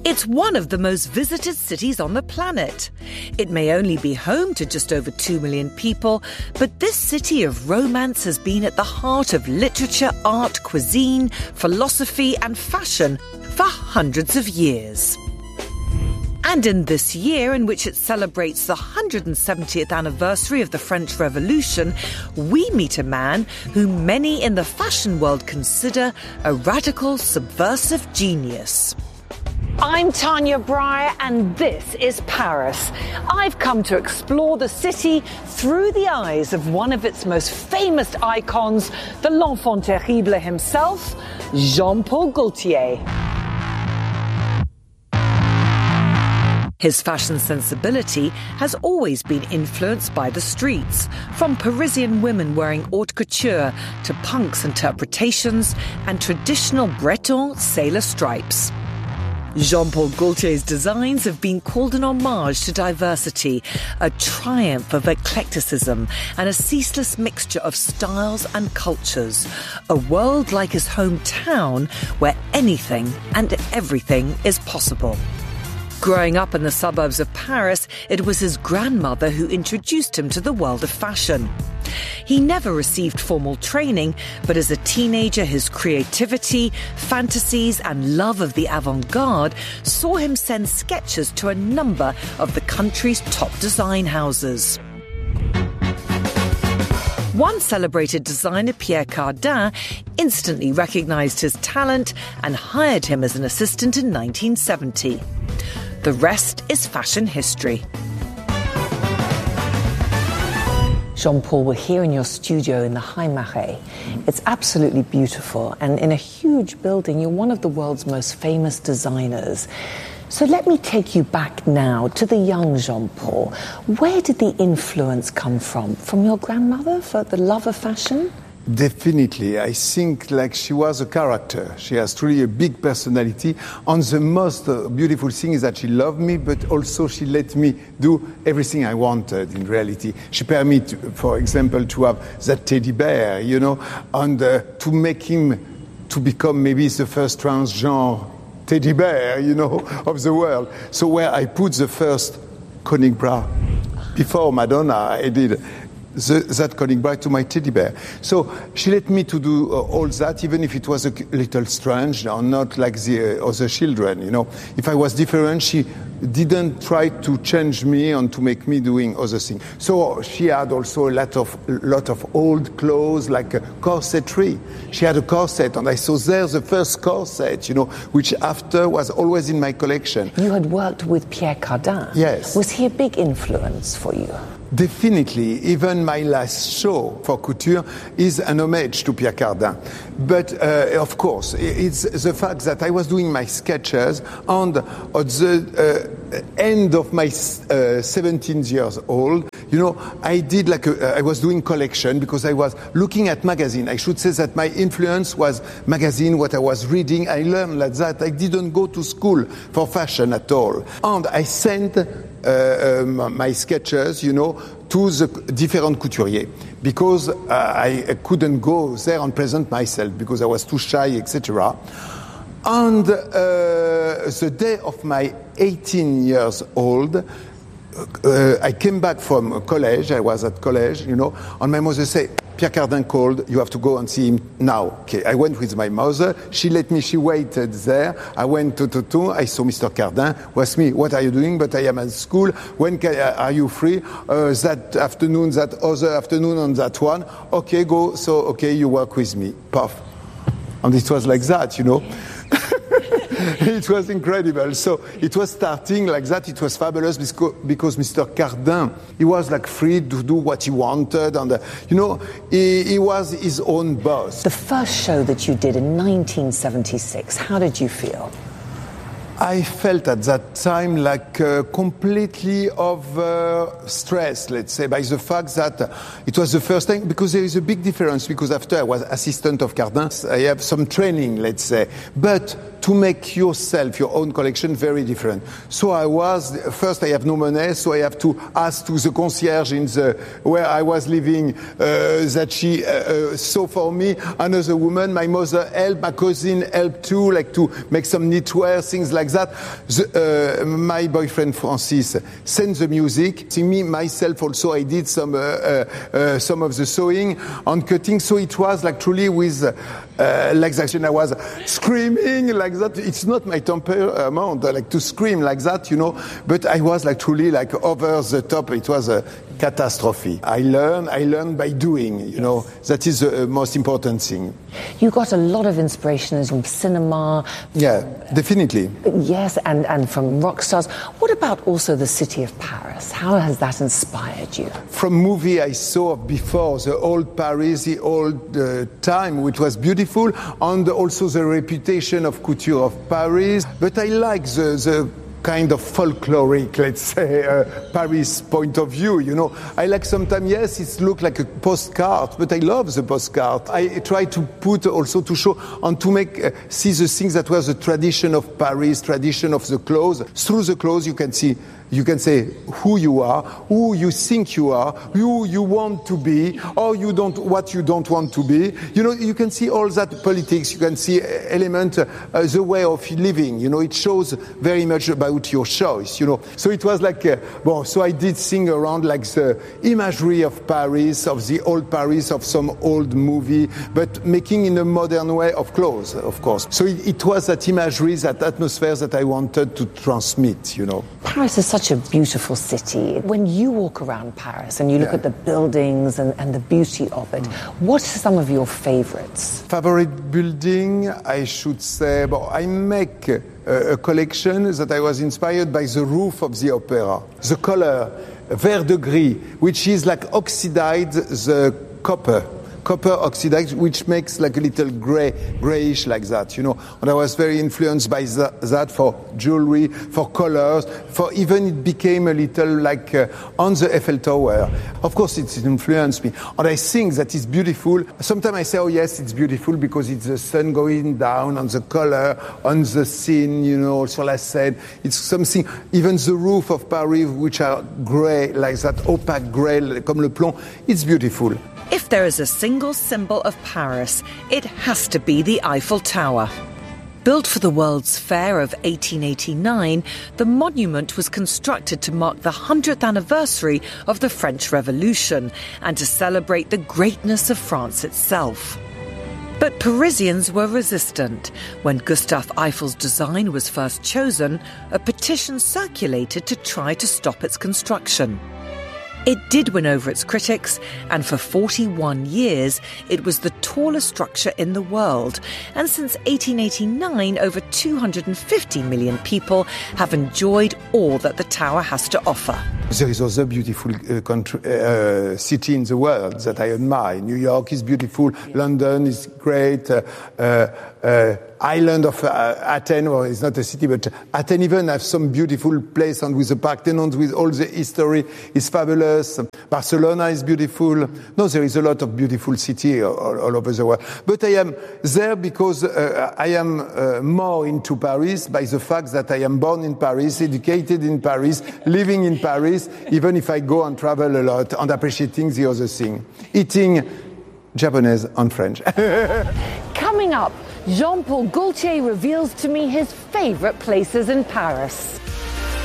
It's one of the most visited cities on the planet. It may only be home to just over 2 million people, but this city of romance has been at the heart of literature, art, cuisine, philosophy and fashion for hundreds of years. And in this year, in which it celebrates the 170th anniversary of the French Revolution, we meet a man whom many in the fashion world consider a radical, subversive genius. I'm Tanya Breyer, and this is Paris. I've come to explore the city through the eyes of one of its most famous icons, the l'enfant terrible himself, Jean-Paul Gaultier. His fashion sensibility has always been influenced by the streets, from Parisian women wearing haute couture to punk's interpretations and traditional Breton sailor stripes. Jean-Paul Gaultier's designs have been called an homage to diversity, a triumph of eclecticism, and a ceaseless mixture of styles and cultures. A world like his hometown, where anything and everything is possible. Growing up in the suburbs of Paris, it was his grandmother who introduced him to the world of fashion. He never received formal training, but as a teenager, his creativity, fantasies, and love of the avant-garde saw him send sketches to a number of the country's top design houses. One celebrated designer, Pierre Cardin, instantly recognized his talent and hired him as an assistant in 1970. The rest is fashion history. Jean-Paul, we're here in your studio in the High Marais. It's absolutely beautiful, and in a huge building, you're one of the world's most famous designers. So let me take you back now to the young Jean-Paul. Where did the influence come from? From your grandmother for the love of fashion? Definitely. I think like she was a character. She has truly a big personality. And the most beautiful thing is that she loved me, but also she let me do everything I wanted in reality. She permitted me, for example, to have that teddy bear, you know, and to make him to become maybe the first transgenre teddy bear, you know, of the world. So where I put the first conic bra, before Madonna, I did that conic bra to my teddy bear. So she let me to do all that, even if it was a little strange or not like the other children, you know. If I was different, she didn't try to change me and to make me doing other things. So she had also a lot of old clothes, like a corsetry. She had a corset, and I saw there the first corset, you know, which after was always in my collection. You had worked with Pierre Cardin. Yes. Was he a big influence for you? Definitely. Even my last show for couture is an homage to Pierre Cardin. But of course, it's the fact that I was doing my sketches, and at the end of my 17 years old, you know, I did I was doing collection because I was looking at magazine. I should say that my influence was magazine, what I was reading. I learned like that. I didn't go to school for fashion at all. And I sent my sketches, you know, to the different couturiers because I couldn't go there and present myself because I was too shy, etc. And the day of my 18 years old, I came back from college. I was at college, you know, and my mother said, Pierre Cardin called, you have to go and see him now. Okay, I went with my mother. She let me, she waited there. I went to I saw Mr. Cardin, was me, what are you doing? But I am at school. When are you free? That afternoon, that other afternoon, and that one. Okay, go. So, okay, you work with me. Puff. And it was like that, you know. It was incredible. So it was starting like that. It was fabulous because Mr. Cardin, he was like free to do what he wanted. And, you know, he was his own boss. The first show that you did in 1976, how did you feel? I felt at that time like completely of stress, let's say, by the fact that it was the first time, because there is a big difference, because after I was assistant of Cardin, I have some training, let's say, but to make yourself, your own collection, very different. So first I have no money, so I have to ask to the concierge where I was living, that she saw for me another woman, my mother helped, my cousin helped too, like to make some knitwear, things like like that. My boyfriend Francis sent the music. See, me myself also, I did some of the sewing and cutting. So it was like truly with like that. And I was screaming like that. It's not my temperament, like to scream like that, But I was like truly like over the top. It was a catastrophe. I learn by doing, That is the most important thing. You got a lot of inspiration from cinema. Yeah, definitely. Yes, and from rock stars. What about also the city of Paris? How has that inspired you? From movie I saw before, the old Paris, the old time, which was beautiful, and also the reputation of couture of Paris. But I like the kind of folkloric, let's say, Paris point of view, I like sometimes, yes, it looks like a postcard, but I love the postcard. I try to put also to show and to make, see the things that was the tradition of Paris, tradition of the clothes. Through the clothes you can say who you are, who you think you are, who you want to be, or what you don't want to be. You can see all that politics. You can see element, the way of living. It shows very much about your choice. So it was like, so I did sing around like the imagery of Paris, of the old Paris, of some old movie, but making in a modern way of clothes, of course. So it was that imagery, that atmosphere that I wanted to transmit. Paris is such a beautiful city. When you walk around Paris and you look at the buildings and the beauty of it, what are some of your favorites? Favorite building, I should say, I make a collection that I was inspired by the roof of the opera. The color, vert de gris, which is like oxidized the copper oxidized, which makes like a little grayish like that, And I was very influenced by that for jewelry, for colors, for even it became a little like on the Eiffel Tower. Of course, it influenced me. And I think that it's beautiful. Sometimes I say, oh yes, it's beautiful because it's the sun going down on the color, on the scene, sur la scène. It's something, even the roof of Paris, which are gray, like that opaque gray, comme le plomb, it's beautiful. If there is a single symbol of Paris, it has to be the Eiffel Tower. Built for the World's Fair of 1889, the monument was constructed to mark the 100th anniversary of the French Revolution and to celebrate the greatness of France itself. But Parisians were resistant. When Gustave Eiffel's design was first chosen, a petition circulated to try to stop its construction. It did win over its critics, and for 41 years, it was the tallest structure in the world. And since 1889, over 250 million people have enjoyed all that the tower has to offer. There is also a beautiful city in the world that I admire. New York is beautiful, London is great, island of Athens, well, it's not a city, but Athens even has some beautiful place, and with the Parthenon, with all the history, is fabulous. Barcelona is beautiful. No, there is a lot of beautiful city all over the world. But I am there because I am more into Paris by the fact that I am born in Paris, educated in Paris, living in Paris, even if I go and travel a lot and appreciating the other thing. Eating Japanese and French. Coming up, Jean-Paul Gaultier reveals to me his favorite places in Paris.